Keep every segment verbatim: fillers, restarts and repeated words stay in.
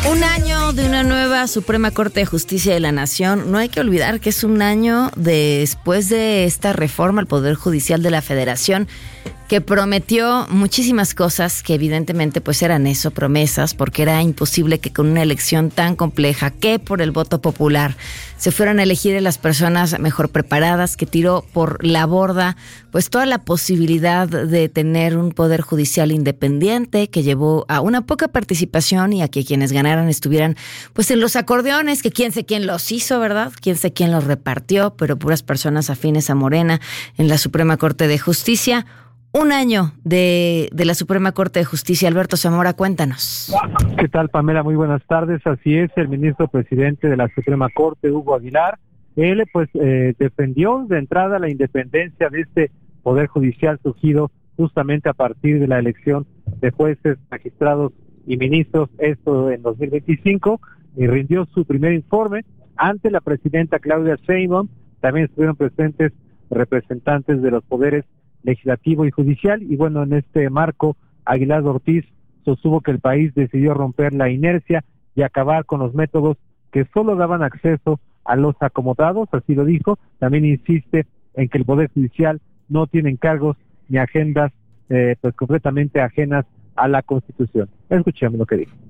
Un año de una nueva Suprema Corte de Justicia de la Nación. No hay que olvidar que es un año después de esta reforma al Poder Judicial de la Federación, que prometió muchísimas cosas que evidentemente pues eran eso, promesas, porque era imposible que con una elección tan compleja, que por el voto popular se fueran a elegir a las personas mejor preparadas, que tiró por la borda pues toda la posibilidad de tener un poder judicial independiente, que llevó a una poca participación y a que quienes ganaran estuvieran pues en los acordeones, que quién sé quién los hizo, ¿verdad? Quién sé quién los repartió, pero puras personas afines a Morena en la Suprema Corte de Justicia. Un año de, de la Suprema Corte de Justicia. Alberto Zamora, cuéntanos. ¿Qué tal, Pamela? Muy buenas tardes. Así es, el ministro presidente de la Suprema Corte, Hugo Aguilar, él pues eh, defendió de entrada la independencia de este Poder Judicial surgido justamente a partir de la elección de jueces, magistrados y ministros, esto en dos mil veinticinco, y rindió su primer informe ante la presidenta Claudia Sheinbaum. También estuvieron presentes representantes de los poderes legislativo y judicial, y bueno, en este marco, Aguilar Ortiz sostuvo que el país decidió romper la inercia y acabar con los métodos que solo daban acceso a los acomodados, así lo dijo. También insiste en que el Poder Judicial no tiene encargos ni agendas eh, pues completamente ajenas a la Constitución. Escuchemos lo que dijo.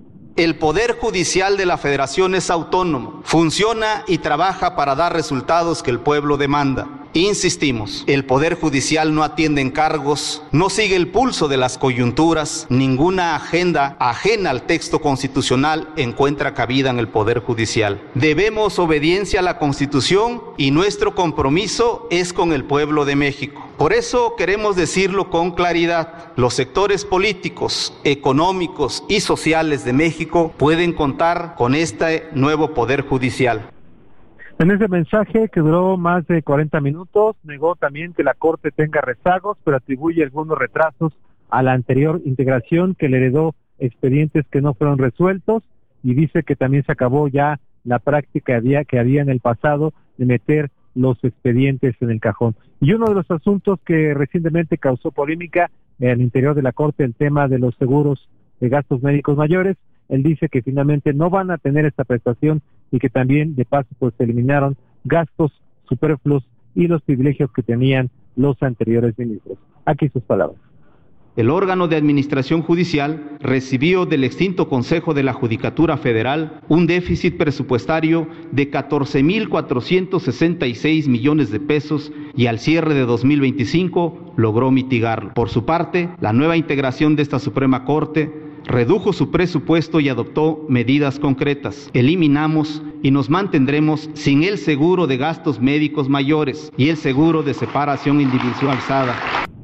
El Poder Judicial de la Federación es autónomo, funciona y trabaja para dar resultados que el pueblo demanda. Insistimos, el Poder Judicial no atiende encargos, no sigue el pulso de las coyunturas, ninguna agenda ajena al texto constitucional encuentra cabida en el Poder Judicial. Debemos obediencia a la Constitución y nuestro compromiso es con el pueblo de México. Por eso queremos decirlo con claridad, los sectores políticos, económicos y sociales de México pueden contar con este nuevo Poder Judicial. En ese mensaje, que duró más de cuarenta minutos, negó también que la Corte tenga rezagos, pero atribuye algunos retrasos a la anterior integración, que le heredó expedientes que no fueron resueltos, y dice que también se acabó ya la práctica había, que había en el pasado de meter los expedientes en el cajón. Y uno de los asuntos que recientemente causó polémica en el interior de la Corte, el tema de los seguros de gastos médicos mayores. Él dice que finalmente no van a tener esta prestación y que también de paso pues se eliminaron gastos superfluos y los privilegios que tenían los anteriores ministros. Aquí sus palabras. El órgano de administración judicial recibió del extinto Consejo de la Judicatura Federal un déficit presupuestario de catorce mil cuatrocientos sesenta y seis millones de pesos y al cierre de dos mil veinticinco logró mitigarlo. Por su parte, la nueva integración de esta Suprema Corte redujo su presupuesto y adoptó medidas concretas. Eliminamos y nos mantendremos sin el seguro de gastos médicos mayores y el seguro de separación individualizada.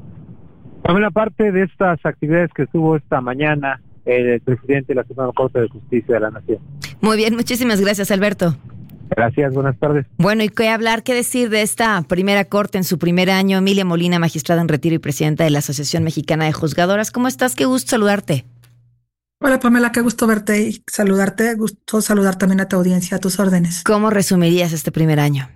También aparte de estas actividades que estuvo esta mañana el presidente de la Suprema Corte de Justicia de la Nación. Muy bien, muchísimas gracias, Alberto. Gracias, buenas tardes. Bueno, ¿y qué hablar, qué decir de esta primera corte en su primer año? Emilia Molina, magistrada en retiro y presidenta de la Asociación Mexicana de Juzgadoras. ¿Cómo estás? Qué gusto saludarte. Hola, Pamela, qué gusto verte y saludarte. Gusto saludar también a tu audiencia, a tus órdenes. ¿Cómo resumirías este primer año?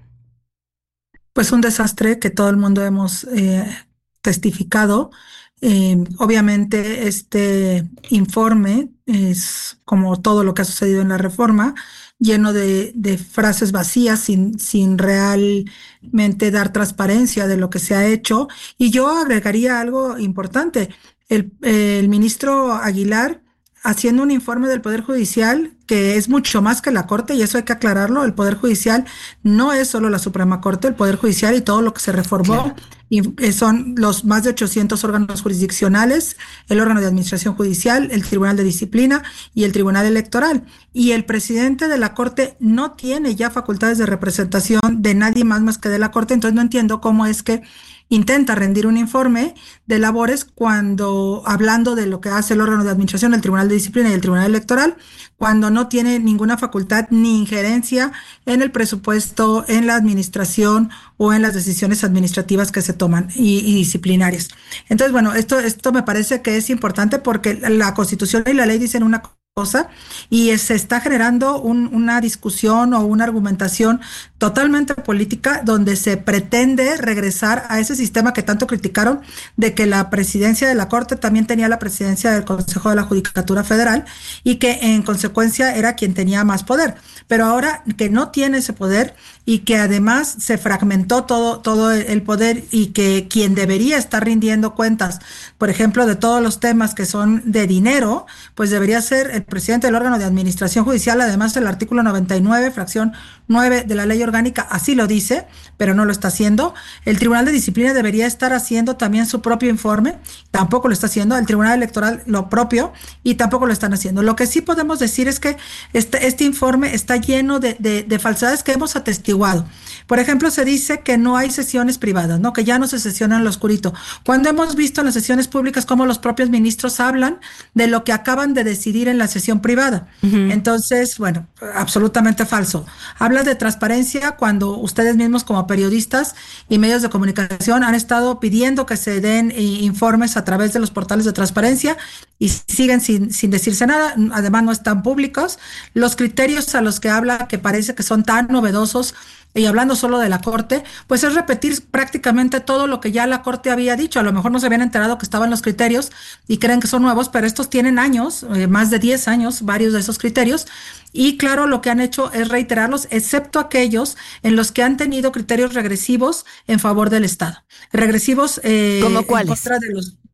Pues un desastre que todo el mundo hemos eh, testificado. Eh, obviamente este informe es, como todo lo que ha sucedido en la reforma, lleno de, de frases vacías sin, sin realmente dar transparencia de lo que se ha hecho. Y yo agregaría algo importante. El, el ministro Aguilar, haciendo un informe del Poder Judicial que es mucho más que la Corte, y eso hay que aclararlo. El Poder Judicial no es solo la Suprema Corte, el Poder Judicial y todo lo que se reformó, claro. Y son los más de ochocientos órganos jurisdiccionales, el órgano de administración judicial, el Tribunal de Disciplina y el Tribunal Electoral. Y el presidente de la Corte no tiene ya facultades de representación de nadie más más que de la Corte, entonces no entiendo cómo es que intenta rendir un informe de labores cuando, hablando de lo que hace el órgano de administración, el Tribunal de Disciplina y el Tribunal Electoral, cuando no tiene ninguna facultad ni injerencia en el presupuesto, en la administración o en las decisiones administrativas que se toman y, y disciplinarias. Entonces, bueno, esto, esto me parece que es importante porque la Constitución y la ley dicen una cosa y se está generando un, una discusión o una argumentación totalmente política donde se pretende regresar a ese sistema que tanto criticaron de que la presidencia de la Corte también tenía la presidencia del Consejo de la Judicatura Federal y que en consecuencia era quien tenía más poder. Pero ahora que no tiene ese poder y que además se fragmentó todo, todo el poder y que quien debería estar rindiendo cuentas, por ejemplo, de todos los temas que son de dinero, pues debería ser el presidente del órgano de administración judicial. Además, el artículo noventa y nueve, fracción nueve de la ley orgánica, así lo dice, pero no lo está haciendo. El Tribunal de Disciplina debería estar haciendo también su propio informe, tampoco lo está haciendo. El Tribunal Electoral lo propio y tampoco lo están haciendo. Lo que sí podemos decir es que este, este informe está lleno de, de, de falsedades que hemos atestiguado. Por ejemplo, se dice que no hay sesiones privadas, ¿no? Que ya no se sesiona en lo oscurito. Cuando hemos visto en las sesiones públicas cómo los propios ministros hablan de lo que acaban de decidir en la sesión privada. Uh-huh. Entonces, bueno, absolutamente falso. Habla de transparencia cuando ustedes mismos como periodistas y medios de comunicación han estado pidiendo que se den eh, informes a través de los portales de transparencia y siguen sin, sin decirse nada. Además, no están públicos. Los criterios a los que habla, que parece que son tan novedosos, y hablando solo de la Corte, pues es repetir prácticamente todo lo que ya la Corte había dicho. A lo mejor no se habían enterado que estaban los criterios y creen que son nuevos, pero estos tienen años, eh, más de diez años, varios de esos criterios. Y claro, lo que han hecho es reiterarlos, excepto aquellos en los que han tenido criterios regresivos en favor del Estado. Regresivos eh, ¿Cómo cuáles? En contra de los...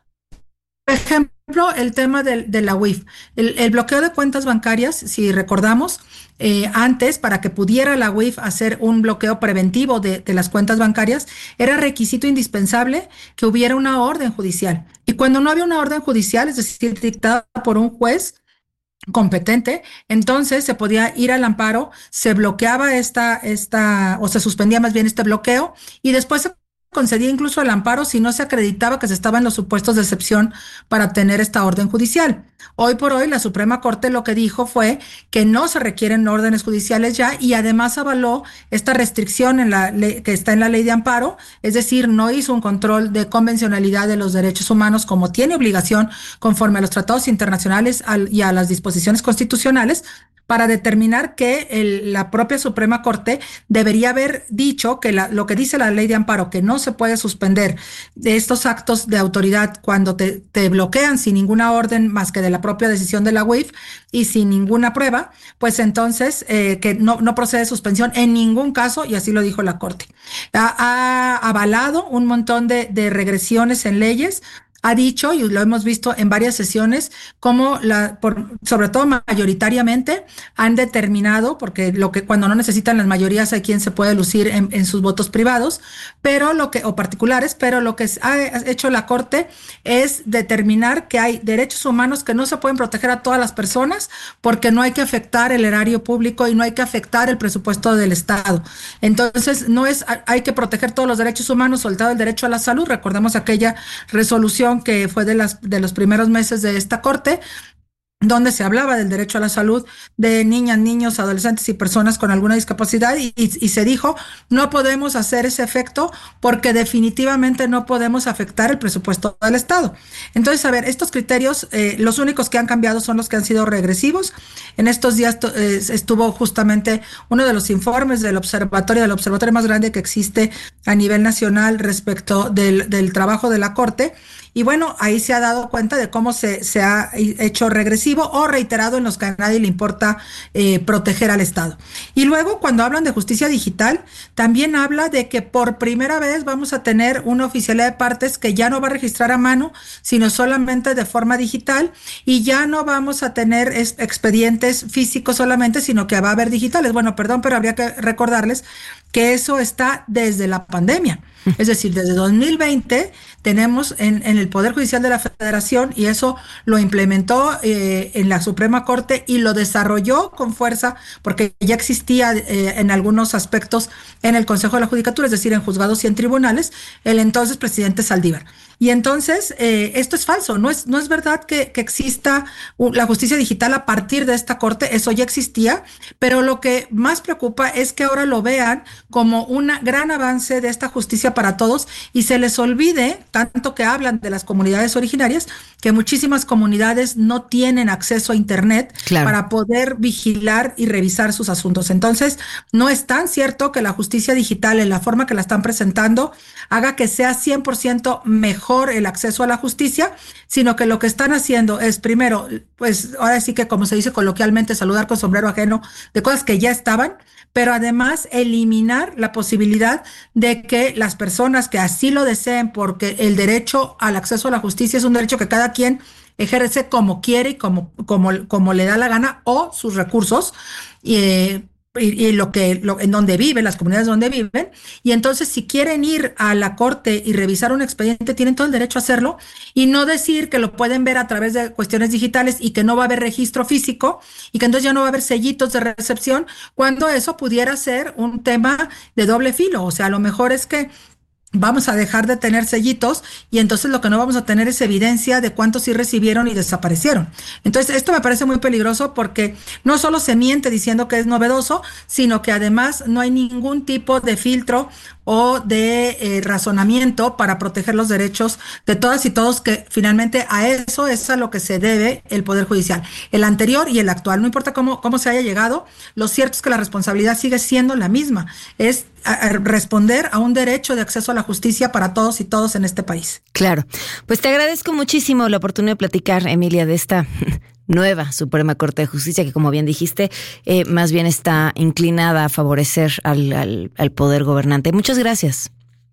Por ejemplo, el tema de, de la U I F. El, el bloqueo de cuentas bancarias, si recordamos, eh, antes, para que pudiera la U I F hacer un bloqueo preventivo de, de las cuentas bancarias, era requisito indispensable que hubiera una orden judicial. Y cuando no había una orden judicial, es decir, dictada por un juez competente, entonces se podía ir al amparo, se bloqueaba esta, esta, o se suspendía más bien este bloqueo, y después se concedía incluso el amparo si no se acreditaba que se estaba en los supuestos de excepción para obtener esta orden judicial. Hoy por hoy la Suprema Corte lo que dijo fue que no se requieren órdenes judiciales ya y además avaló esta restricción en la ley, que está en la ley de amparo, es decir, no hizo un control de convencionalidad de los derechos humanos como tiene obligación conforme a los tratados internacionales al, y a las disposiciones constitucionales, para determinar que el, la propia Suprema Corte debería haber dicho que la, lo que dice la ley de amparo, que no se puede suspender de estos actos de autoridad cuando te, te bloquean sin ninguna orden más que de la propia decisión de la U I F y sin ninguna prueba, pues entonces eh, que no, no procede suspensión en ningún caso, y así lo dijo la Corte. Ha, ha avalado un montón de, de regresiones en leyes. Ha dicho, y lo hemos visto en varias sesiones, como la, por, sobre todo mayoritariamente, han determinado, porque lo que cuando no necesitan las mayorías hay quien se puede lucir en, en sus votos privados, pero lo que, o particulares, pero lo que ha hecho la Corte es determinar que hay derechos humanos que no se pueden proteger a todas las personas, porque no hay que afectar el erario público y no hay que afectar el presupuesto del Estado. Entonces, no es, hay que proteger todos los derechos humanos, soltado el derecho a la salud. Recordemos aquella resolución que fue de las de los primeros meses de esta Corte, donde se hablaba del derecho a la salud de niñas, niños, adolescentes y personas con alguna discapacidad y, y, y se dijo, no podemos hacer ese efecto porque definitivamente no podemos afectar el presupuesto del Estado. Entonces, a ver, estos criterios, eh, los únicos que han cambiado son los que han sido regresivos. En estos días eh, estuvo justamente uno de los informes del observatorio, del observatorio más grande que existe a nivel nacional respecto del, del trabajo de la Corte. Y bueno, ahí se ha dado cuenta de cómo se, se ha hecho regresivo o reiterado en los que a nadie le importa eh, proteger al Estado. Y luego, cuando hablan de justicia digital, también habla de que por primera vez vamos a tener una oficialía de partes que ya no va a registrar a mano, sino solamente de forma digital, y ya no vamos a tener es, expedientes físicos solamente, sino que va a haber digitales. Bueno, perdón, pero habría que recordarles que eso está desde la pandemia. Es decir, desde dos mil veinte tenemos en, en el Poder Judicial de la Federación, y eso lo implementó eh, en la Suprema Corte y lo desarrolló con fuerza porque ya existía eh, en algunos aspectos en el Consejo de la Judicatura, es decir, en juzgados y en tribunales, el entonces presidente Saldívar. Y entonces, eh, esto es falso, no es, no es verdad que, que exista la justicia digital a partir de esta Corte, eso ya existía, pero lo que más preocupa es que ahora lo vean como un gran avance de esta justicia para todos y se les olvide, tanto que hablan de las comunidades originarias, que muchísimas comunidades no tienen acceso a Internet claro. para poder vigilar y revisar sus asuntos. Entonces, no es tan cierto que la justicia digital, en la forma que la están presentando, haga que sea cien por ciento mejor el acceso a la justicia, sino que lo que están haciendo es, primero, pues ahora sí que, como se dice coloquialmente, saludar con sombrero ajeno de cosas que ya estaban, pero además eliminar la posibilidad de que las personas que así lo deseen, porque el derecho al acceso a la justicia es un derecho que cada quien ejerce como quiere y como, como, como le da la gana, o sus recursos, eh, y, y lo que lo, en donde viven, las comunidades donde viven, y entonces si quieren ir a la corte y revisar un expediente, tienen todo el derecho a hacerlo, y no decir que lo pueden ver a través de cuestiones digitales y que no va a haber registro físico, y que entonces ya no va a haber sellitos de recepción, cuando eso pudiera ser un tema de doble filo. O sea, a lo mejor es que vamos a dejar de tener sellitos y entonces lo que no vamos a tener es evidencia de cuántos sí recibieron y desaparecieron. Entonces esto me parece muy peligroso porque no solo se miente diciendo que es novedoso, sino que además no hay ningún tipo de filtro o de eh, razonamiento para proteger los derechos de todas y todos, que finalmente a eso es a lo que se debe el Poder Judicial, el anterior y el actual. No importa cómo, cómo se haya llegado, lo cierto es que la responsabilidad sigue siendo la misma, es a, a responder a un derecho de acceso a la justicia para todos y todos en este país. Claro, pues te agradezco muchísimo la oportunidad de platicar, Emilia, de esta nueva Suprema Corte de Justicia, que como bien dijiste, eh, más bien está inclinada a favorecer al, al, al poder gobernante. Muchas gracias.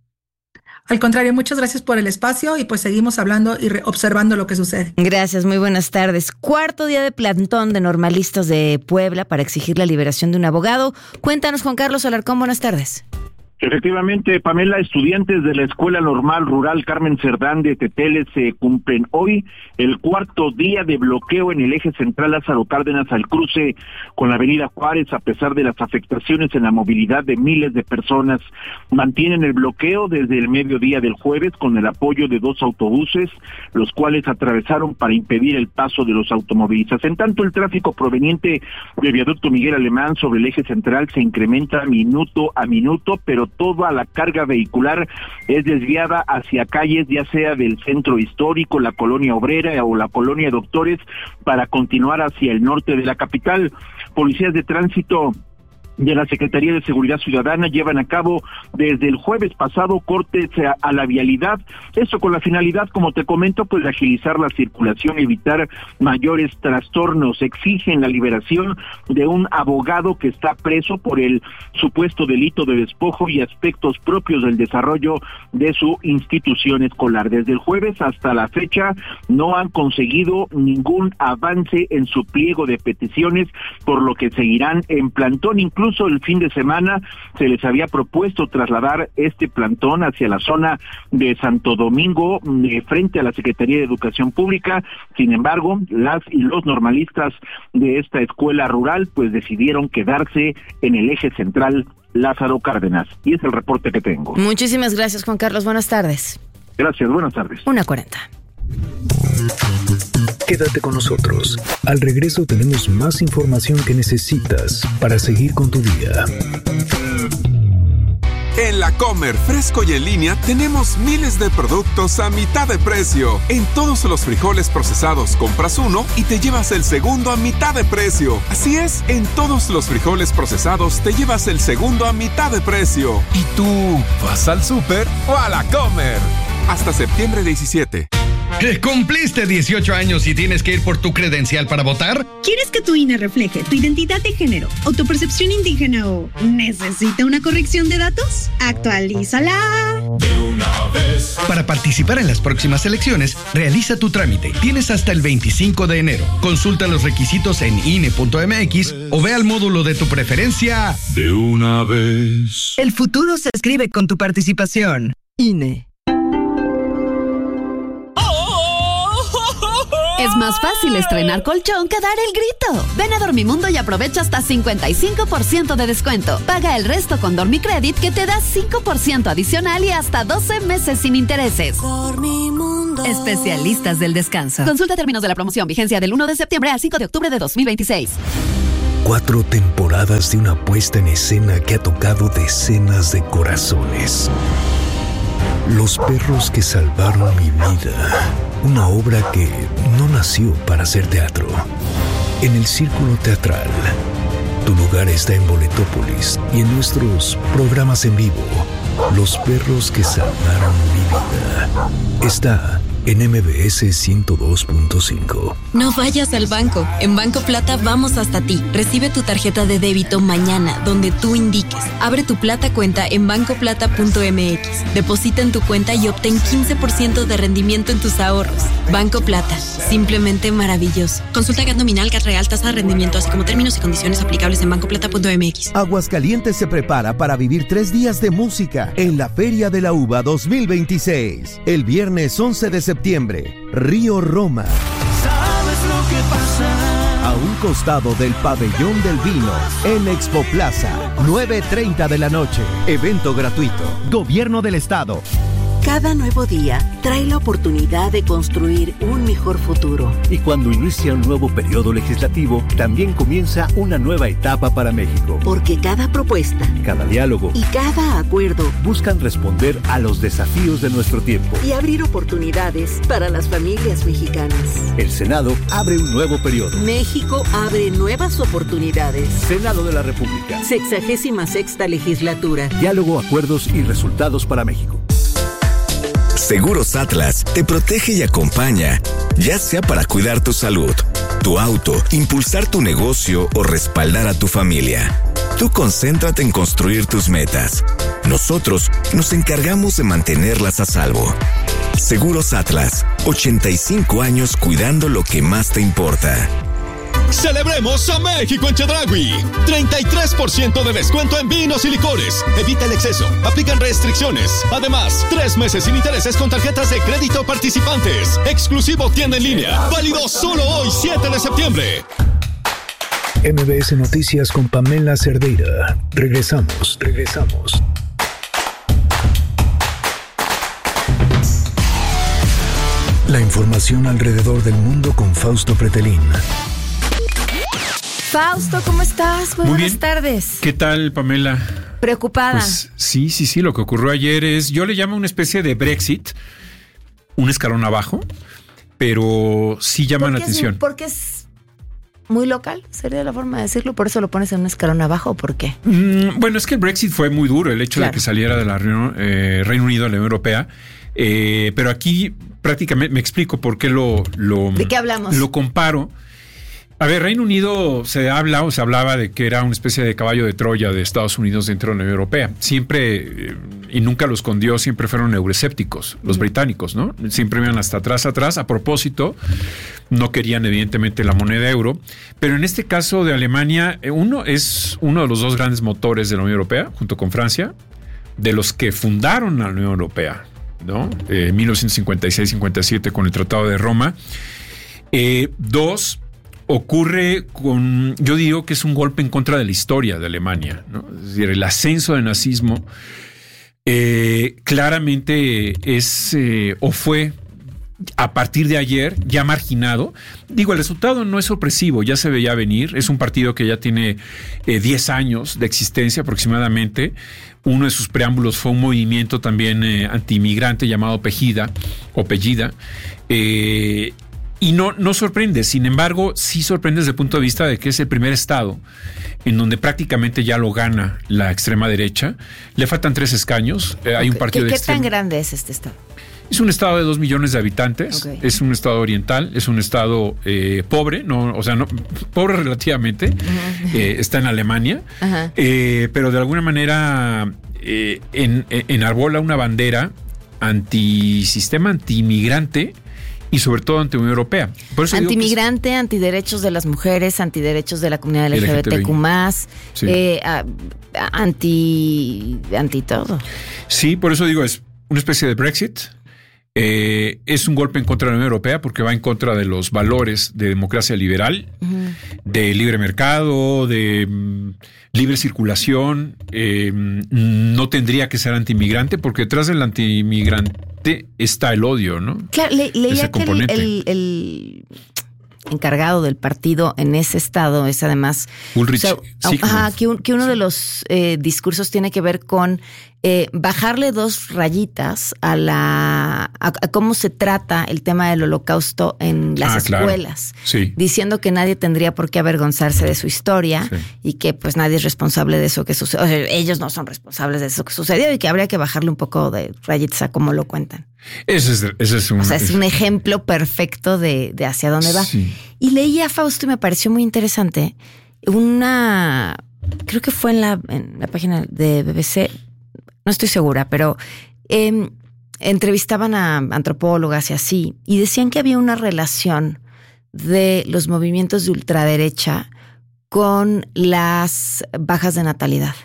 Al contrario, muchas gracias por el espacio y pues seguimos hablando y re- observando lo que sucede. Gracias, muy buenas tardes. Cuarto día de plantón de normalistas de Puebla para exigir la liberación de un abogado. Cuéntanos, Juan Carlos Alarcón, buenas tardes. Efectivamente, Pamela, estudiantes de la Escuela Normal Rural Carmen Cerdán de Teteles se cumplen hoy el cuarto día de bloqueo en el eje central Lázaro Cárdenas al cruce con la avenida Juárez, a pesar de las afectaciones en la movilidad de miles de personas. Mantienen el bloqueo desde el mediodía del jueves con el apoyo de dos autobuses, los cuales atravesaron para impedir el paso de los automovilistas. En tanto, el tráfico proveniente del viaducto Miguel Alemán sobre el eje central se incrementa minuto a minuto, pero toda la carga vehicular es desviada hacia calles, ya sea del centro histórico, la colonia obrera o la colonia Doctores, para continuar hacia el norte de la capital. Policías de tránsito de la Secretaría de Seguridad Ciudadana llevan a cabo desde el jueves pasado cortes a, a la vialidad, esto con la finalidad, como te comento, pues de agilizar la circulación y evitar mayores trastornos. Exigen la liberación de un abogado que está preso por el supuesto delito de despojo y aspectos propios del desarrollo de su institución escolar. Desde el jueves hasta la fecha no han conseguido ningún avance en su pliego de peticiones, por lo que seguirán en plantón. Incluso Incluso el fin de semana se les había propuesto trasladar este plantón hacia la zona de Santo Domingo, eh, frente a la Secretaría de Educación Pública. Sin embargo, las y los normalistas de esta escuela rural pues decidieron quedarse en el eje central Lázaro Cárdenas. Y es el reporte que tengo. Muchísimas gracias, Juan Carlos. Buenas tardes. Gracias, buenas tardes. una cuarenta. Quédate con nosotros. Al regreso tenemos más información que necesitas para seguir con tu día. En La Comer, fresco y en línea, tenemos miles de productos a mitad de precio. En todos los frijoles procesados compras uno y te llevas el segundo a mitad de precio. Así es, en todos los frijoles procesados te llevas el segundo a mitad de precio. ¿Y tú vas al súper o a La Comer? Hasta septiembre diecisiete. ¿Cumpliste dieciocho años y tienes que ir por tu credencial para votar? ¿Quieres que tu I N E refleje tu identidad de género o tu percepción indígena o necesita una corrección de datos? ¡Actualízala! De una vez. Para participar en las próximas elecciones, realiza tu trámite. Tienes hasta el veinticinco de enero. Consulta los requisitos en I N E punto M X o ve al módulo de tu preferencia. De una vez. El futuro se escribe con tu participación. I N E. Es más fácil estrenar colchón que dar el grito. Ven a Dormimundo y aprovecha hasta cincuenta y cinco por ciento de descuento. Paga el resto con Dormicredit, que te da cinco por ciento adicional y hasta doce meses sin intereses. Dormimundo. Especialistas del descanso. Consulta términos de la promoción. Vigencia del uno de septiembre al cinco de octubre de dos mil veintiséis. Cuatro temporadas de una puesta en escena que ha tocado decenas de corazones. Los perros que salvaron mi vida. Una obra que no nació para ser teatro. En el Círculo Teatral. Tu lugar está en Boletópolis y en nuestros programas en vivo. Los perros que salvaron mi vida. Está en M B S ciento dos punto cinco. No vayas al banco. En Banco Plata vamos hasta ti. Recibe tu tarjeta de débito mañana, donde tú indiques. Abre tu Plata cuenta en banco plata punto m x. Deposita en tu cuenta y obtén quince por ciento de rendimiento en tus ahorros. Banco Plata. Simplemente maravilloso. Consulta G A T nominal, G A T real, tasa de rendimiento, así como términos y condiciones aplicables en banco plata punto m x. Aguascalientes se prepara para vivir tres días de música en la Feria de la Uva dos mil veintiséis. El viernes once de septiembre, Río Roma. ¿Sabes lo que pasa? A un costado del Pabellón del Vino, en Expo Plaza, nueve treinta de la noche. Evento gratuito. Gobierno del Estado. Cada nuevo día trae la oportunidad de construir un mejor futuro. Y cuando inicia un nuevo periodo legislativo, también comienza una nueva etapa para México. Porque cada propuesta, cada diálogo y cada acuerdo buscan responder a los desafíos de nuestro tiempo y abrir oportunidades para las familias mexicanas. El Senado abre un nuevo periodo. México abre nuevas oportunidades. Senado de la República. Sexagésima sexta legislatura. Diálogo, acuerdos y resultados para México. Seguros Atlas te protege y acompaña, ya sea para cuidar tu salud, tu auto, impulsar tu negocio o respaldar a tu familia. Tú concéntrate en construir tus metas. Nosotros nos encargamos de mantenerlas a salvo. Seguros Atlas, ochenta y cinco años cuidando lo que más te importa. ¡Celebremos a México en Chedraui! treinta y tres por ciento de descuento en vinos y licores. Evita el exceso. Aplican restricciones. Además, tres meses sin intereses con tarjetas de crédito participantes. Exclusivo tienda en línea. Válido solo hoy, siete de septiembre. M B S Noticias con Pamela Cerdeira. Regresamos, regresamos. La información alrededor del mundo con Fausto Pretelín. Fausto, ¿cómo estás? Muy, Muy buenas bien. tardes. ¿Qué tal, Pamela? Preocupada. Pues sí, sí, sí. Lo que ocurrió ayer es, yo le llamo una especie de Brexit, un escalón abajo, pero sí llama la atención. Es, porque es muy local, sería la forma de decirlo. ¿Por eso lo pones en un escalón abajo o por qué? Mm, bueno, es que el Brexit fue muy duro, el hecho claro. de que saliera de la Reino, eh, Reino Unido de la Unión Europea. Eh, pero aquí prácticamente me explico por qué lo, lo, ¿De qué hablamos? Lo comparo. A ver, Reino Unido se habla o se hablaba de que era una especie de caballo de Troya de Estados Unidos dentro de la Unión Europea. Siempre, y nunca lo escondió, siempre fueron euroscépticos, los uh-huh. británicos, ¿no? Siempre iban hasta atrás, atrás. A propósito, no querían evidentemente la moneda euro. Pero en este caso de Alemania, uno es uno de los dos grandes motores de la Unión Europea, junto con Francia, de los que fundaron la Unión Europea, ¿no? En eh, mil novecientos cincuenta y seis cincuenta y siete con el Tratado de Roma. Eh, dos... Ocurre con, yo digo que es un golpe en contra de la historia de Alemania, ¿no? Es decir, el ascenso del nazismo eh, claramente es eh, o fue a partir de ayer ya marginado. Digo, el resultado no es sorpresivo, ya se veía venir. Es un partido que ya tiene eh, diez años de existencia aproximadamente. Uno de sus preámbulos fue un movimiento también eh, antiinmigrante llamado Pegida o Pellida. Eh, Y no, no sorprende, sin embargo, sí sorprende desde el punto de vista de que es el primer estado en donde prácticamente ya lo gana la extrema derecha. Le faltan tres escaños. Eh, hay un partido ¿Qué, de ¿Qué extrema... tan grande es este estado? Es un estado de dos millones de habitantes. Okay. Es un estado oriental. Es un estado eh, pobre, no, o sea, no pobre relativamente. Uh-huh. Eh, está en Alemania, uh-huh. eh, pero de alguna manera eh, en, en, enarbola una bandera antisistema, antiinmigrante. Y sobre todo ante Unión Europea. Por eso antimigrante, es... antiderechos de las mujeres, antiderechos de la comunidad L G B T Q más, sí. eh, a, a, anti, anti todo. Sí, por eso digo, es una especie de Brexit. Eh, es un golpe en contra de la Unión Europea porque va en contra de los valores de democracia liberal, uh-huh. de libre mercado, de mm, libre circulación. Eh, no tendría que ser antiinmigrante porque detrás del antiinmigrante está el odio, ¿no? Claro, le, leía que el, el, el encargado del partido en ese estado es además... Ulrich. O sea, ajá, que, un, que uno de los eh, discursos tiene que ver con eh, bajarle dos rayitas a la a, a cómo se trata el tema del holocausto en las ah, escuelas, claro. Sí. diciendo que nadie tendría por qué avergonzarse de su historia sí. y que pues nadie es responsable de eso que sucedió. O sea, ellos no son responsables de eso que sucedió y que habría que bajarle un poco de rayitas a cómo lo cuentan. Ese es, ese es un, o sea, es un ejemplo perfecto de, de hacia dónde va. Sí. Y leí a Fausto y me pareció muy interesante una, creo que fue en la, en la página de B B C, no estoy segura, pero eh, entrevistaban a antropólogas y así, y decían que había una relación de los movimientos de ultraderecha con las bajas de natalidad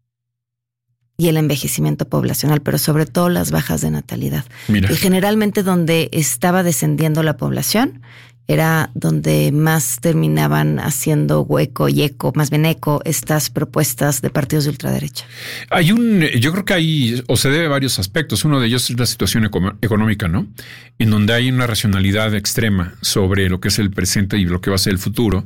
y el envejecimiento poblacional, pero sobre todo las bajas de natalidad. Mira. Y generalmente donde estaba descendiendo la población era donde más terminaban haciendo hueco y eco, más bien eco, estas propuestas de partidos de ultraderecha. Hay un, yo creo que hay, o se debe a varios aspectos. Uno de ellos es la situación eco- económica, ¿no? En donde hay una racionalidad extrema sobre lo que es el presente y lo que va a ser el futuro.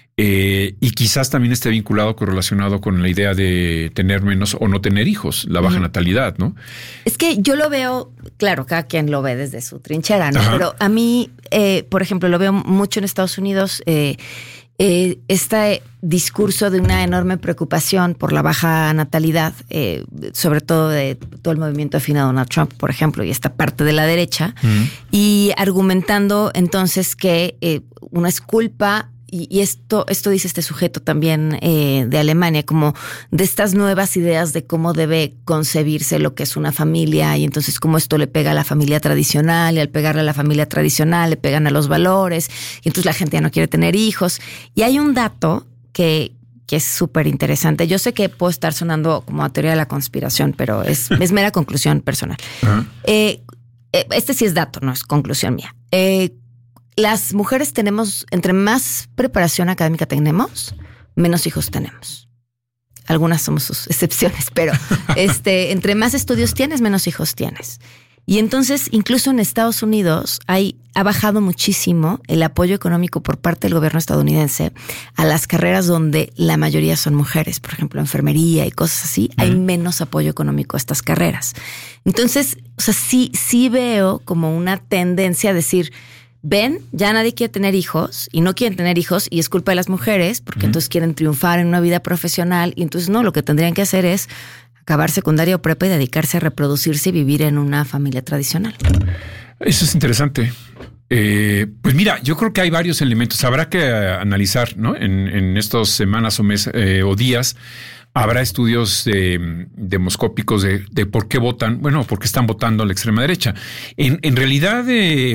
Eh, y quizás también esté vinculado, correlacionado con la idea de tener menos o no tener hijos, la baja uh-huh. natalidad, ¿no? Es que yo lo veo, claro, cada quien lo ve desde su trinchera, ¿no? Ajá. Pero a mí, eh, por ejemplo, lo veo mucho en Estados Unidos, eh, eh, este discurso de una enorme preocupación por la baja natalidad, eh, sobre todo de todo el movimiento afín a Donald Trump, por ejemplo, y esta parte de la derecha, uh-huh. y argumentando entonces que eh, una es culpa. Y, y esto, esto dice este sujeto también eh, de Alemania, como de estas nuevas ideas de cómo debe concebirse lo que es una familia, y entonces cómo esto le pega a la familia tradicional, y al pegarle a la familia tradicional le pegan a los valores, y entonces la gente ya no quiere tener hijos. Y hay un dato que, que es súper interesante. Yo sé que puedo estar sonando como a teoría de la conspiración, pero es, es mera conclusión personal. Uh-huh. Eh, este sí es dato, no es conclusión mía. Eh, Las mujeres tenemos, entre más preparación académica tenemos, menos hijos tenemos. Algunas somos sus excepciones, pero este, entre más estudios tienes, menos hijos tienes. Y entonces, incluso en Estados Unidos, hay, ha bajado muchísimo el apoyo económico por parte del gobierno estadounidense a las carreras donde la mayoría son mujeres, por ejemplo, enfermería y cosas así. Uh-huh. Hay menos apoyo económico a estas carreras. Entonces, o sea, sí, sí veo como una tendencia a decir, ven, ya nadie quiere tener hijos y no quieren tener hijos y es culpa de las mujeres porque uh-huh. entonces quieren triunfar en una vida profesional y entonces no, lo que tendrían que hacer es acabar secundaria o prepa y dedicarse a reproducirse y vivir en una familia tradicional. Eso es interesante. Eh, pues mira, yo creo que hay varios elementos. Habrá que uh, analizar, ¿no? En, en estas semanas o meses eh, o días. Habrá estudios de, demoscópicos de, de por qué votan, bueno, por qué están votando a la extrema derecha. En, en realidad, eh,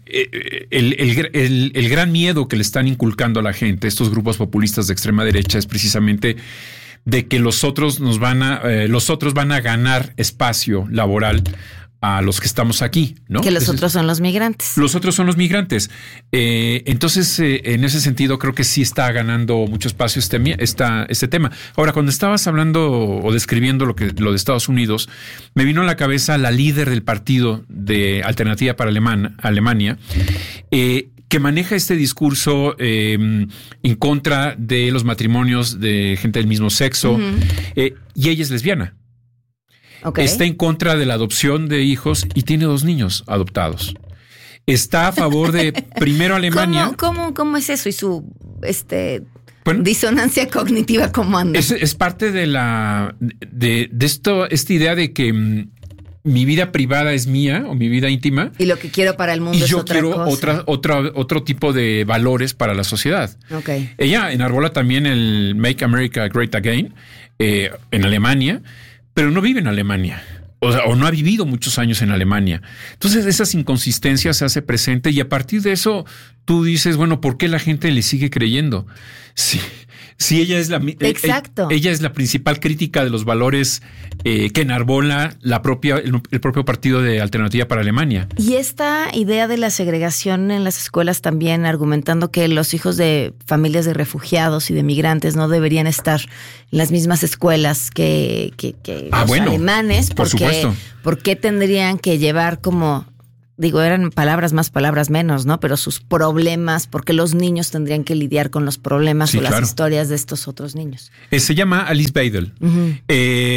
el, el, el, el gran miedo que le están inculcando a la gente, estos grupos populistas de extrema derecha, es precisamente de que los otros nos van a, eh, los otros van a ganar espacio laboral a los que estamos aquí, ¿no? Que los Entonces, otros son los migrantes. Los otros son los migrantes. Eh, entonces, eh, en ese sentido, creo que sí está ganando mucho espacio este, esta, este tema. Ahora, cuando estabas hablando o describiendo lo que lo de Estados Unidos, me vino a la cabeza la líder del partido de Alternativa para Alemania, Alemania eh, que maneja este discurso eh, en contra de los matrimonios de gente del mismo sexo, uh-huh. eh, y ella es lesbiana. Okay. Está en contra de la adopción de hijos y tiene dos niños adoptados. Está a favor de primero Alemania. ¿Cómo, cómo, cómo es eso? Y su este bueno, disonancia cognitiva, ¿cómo anda? Es, es parte de la de, de esto, esta idea de que m, mi vida privada es mía o mi vida íntima. Y lo que quiero para el mundo y es yo otra quiero cosa. Otra, otra, otro tipo de valores para la sociedad. Okay. Ella enarbola también el Make America Great Again eh, en Alemania, pero no vive en Alemania, o sea, o no ha vivido muchos años en Alemania. Entonces esas inconsistencias se hace presente y a partir de eso tú dices, bueno, ¿por qué la gente le sigue creyendo? Sí. Si ella es la Exacto. Ella, ella es la principal crítica de los valores eh, que enarbola la propia el, el propio partido de Alternativa para Alemania. Y esta idea de la segregación en las escuelas también, argumentando que los hijos de familias de refugiados y de migrantes no deberían estar en las mismas escuelas que, que, que ah, los bueno, alemanes, por porque supuesto. ¿Por qué tendrían que llevar como digo, eran palabras más, palabras menos, ¿no? Pero sus problemas, porque los niños tendrían que lidiar con los problemas sí, o claro. las historias de estos otros niños. Eh, se llama Alice Weidel. Uh-huh. Eh,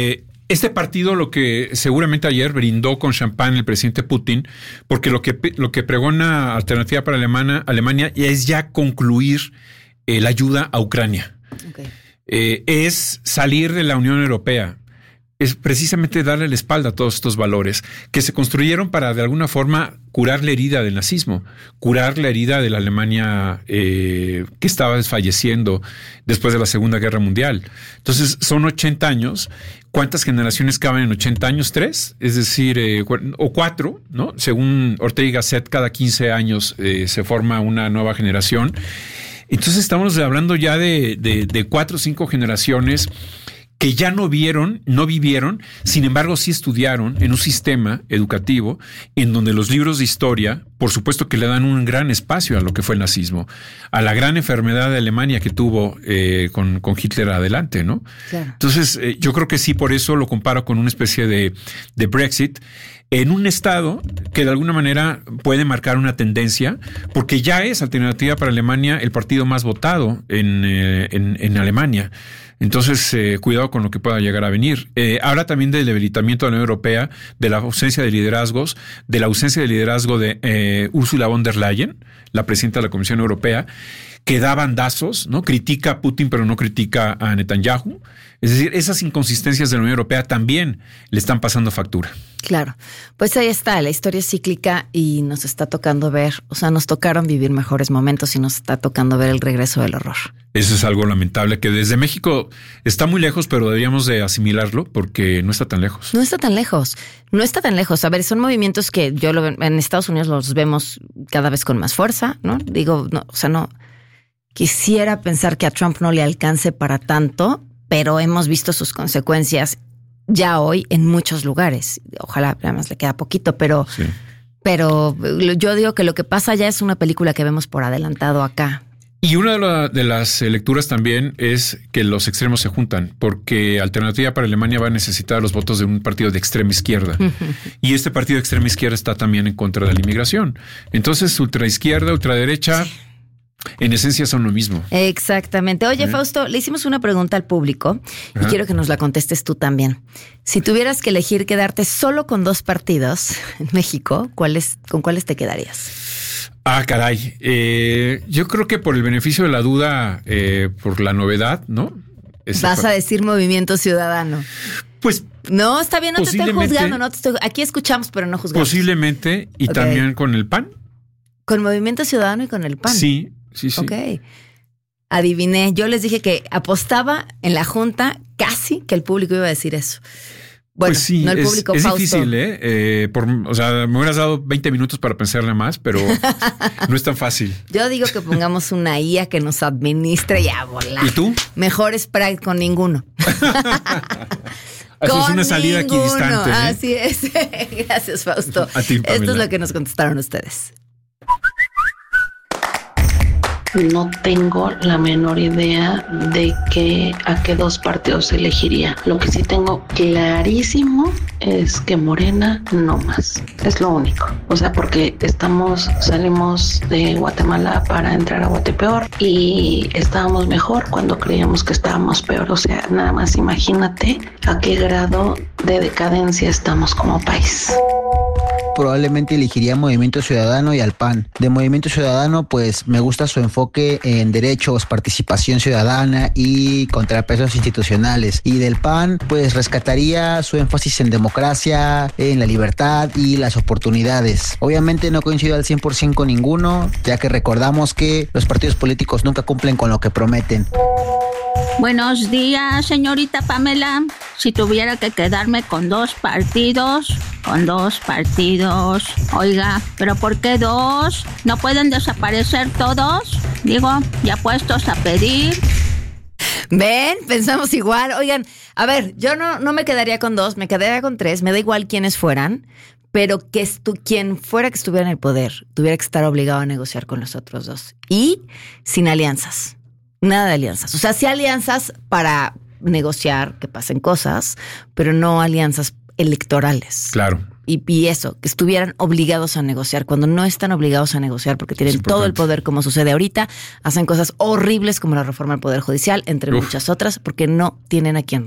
Este partido lo que seguramente ayer brindó con champán el presidente Putin, porque lo que, lo que pregona Alternativa para Alemania, Alemania es ya concluir eh, la ayuda a Ucrania. Okay. Eh, es salir de la Unión Europea. Es precisamente darle la espalda a todos estos valores que se construyeron para de alguna forma curar la herida del nazismo, curar la herida de la Alemania eh, que estaba desfalleciendo después de la Segunda Guerra Mundial. Entonces son ochenta años. ¿Cuántas generaciones caben en ochenta años? Tres, es decir, eh, o cuatro, ¿no? Según Ortega y Gasset, cada quince años eh, se forma una nueva generación. Entonces estamos hablando ya de, de, de cuatro o cinco generaciones que ya no vieron, no vivieron, sin embargo sí estudiaron en un sistema educativo en donde los libros de historia, por supuesto que le dan un gran espacio a lo que fue el nazismo, a la gran enfermedad de Alemania que tuvo eh, con, con Hitler adelante, ¿no? Claro. Entonces eh, yo creo que sí, por eso lo comparo con una especie de, de Brexit, en un estado que de alguna manera puede marcar una tendencia, porque ya es Alternativa para Alemania el partido más votado en, eh, en, en Alemania. Entonces, eh, cuidado con lo que pueda llegar a venir. Eh, habla también del debilitamiento de la Unión Europea, de la ausencia de liderazgos, de la ausencia de liderazgo de eh, Ursula von der Leyen, la presidenta de la Comisión Europea, que da bandazos, ¿no? Critica a Putin, pero no critica a Netanyahu. Es decir, esas inconsistencias de la Unión Europea también le están pasando factura. Claro. Pues ahí está, la historia es cíclica y nos está tocando ver, o sea, nos tocaron vivir mejores momentos y nos está tocando ver el regreso del horror. Eso es algo lamentable, que desde México está muy lejos, pero deberíamos de asimilarlo porque no está tan lejos. No está tan lejos, no está tan lejos. A ver, son movimientos que yo lo, en Estados Unidos los vemos cada vez con más fuerza, ¿no? Digo, no, o sea, no quisiera pensar que a Trump no le alcance para tanto, pero hemos visto sus consecuencias ya hoy en muchos lugares. Ojalá, además le queda poquito, pero, sí. pero yo digo que lo que pasa ya es una película que vemos por adelantado acá. Y una de, la, de las lecturas también es que los extremos se juntan, porque Alternativa para Alemania va a necesitar los votos de un partido de extrema izquierda. Y este partido de extrema izquierda está también en contra de la inmigración. Entonces, ultraizquierda, ultraderecha, sí, en esencia son lo mismo. Exactamente. Oye, ¿Eh? Fausto, le hicimos una pregunta al público y Ajá. quiero que nos la contestes tú también. Si tuvieras que elegir quedarte solo con dos partidos en México, ¿cuáles, ¿con cuáles te quedarías? Ah, caray. Eh, yo creo que por el beneficio de la duda, eh, por la novedad, ¿no? Ese Vas pa- a decir Movimiento Ciudadano. Pues no, está bien, no te estoy juzgando, no te estoy, aquí escuchamos, pero no juzgamos. Posiblemente, y okay. también con el P A N. Con Movimiento Ciudadano y con el P A N. Sí, sí, sí. Ok. Adiviné, yo les dije que apostaba en la junta casi que el público iba a decir eso. Bueno, pues sí, no el público, es, es Fausto. difícil, ¿eh? eh por, o sea, me hubieras dado veinte minutos para pensarle más, pero no es tan fácil. Yo digo que pongamos una I A que nos administre y a volar. ¿Y tú? Mejor Sprite con ninguno. Eso es una salida ninguno. Equidistante. ¿eh? Así es. Gracias, Fausto. A ti, Pamela. Esto es lo que nos contestaron ustedes. No tengo la menor idea de que a qué dos partidos elegiría. Lo que sí tengo clarísimo es que Morena no más. Es lo único. O sea, porque estamos, salimos de Guatemala para entrar a Guatepeor y estábamos mejor cuando creíamos que estábamos peor. O sea, nada más imagínate a qué grado de decadencia estamos como país. Probablemente elegiría Movimiento Ciudadano y al P A N. De Movimiento Ciudadano, pues me gusta su enfoque en derechos, participación ciudadana y contrapesos institucionales. Y del P A N, pues rescataría su énfasis en democracia, en la libertad y las oportunidades. Obviamente no coincido al cien por ciento con ninguno, ya que recordamos que los partidos políticos nunca cumplen con lo que prometen. Buenos días, señorita Pamela. Si tuviera que quedarme con dos partidos, con dos partidos. Oiga, ¿pero por qué dos? ¿No pueden desaparecer todos? Digo, ya puestos a pedir. Ven, pensamos igual. Oigan, a ver, yo no, no me quedaría con dos, me quedaría con tres. Me da igual quiénes fueran, pero que estu- quien fuera que estuviera en el poder tuviera que estar obligado a negociar con los otros dos. Y sin alianzas. Nada de alianzas. O sea, sí alianzas para negociar, que pasen cosas, pero no alianzas electorales. Claro. Y, y eso, que estuvieran obligados a negociar. Cuando no están obligados a negociar porque tienen todo el poder como sucede ahorita, hacen cosas horribles como la reforma del Poder Judicial, entre Uf. muchas otras, porque no tienen a quién